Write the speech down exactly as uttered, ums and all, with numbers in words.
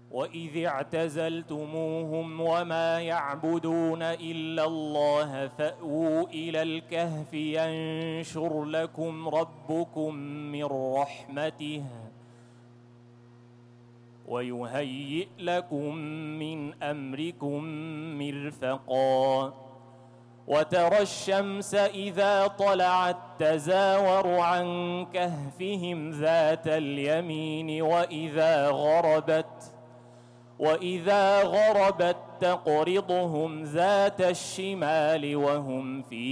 وإذ اعتزلتموهم وما يعبدون إلا الله فأووا إلى الكهف ينشر لكم ربكم من رحمته ويهيئ لكم من أمركم مرفقا وترى الشمس إذا طلعت تزاور عن كهفهم ذات اليمين وإذا غربت وإذا غربت تقرضهم ذات الشمال وهم في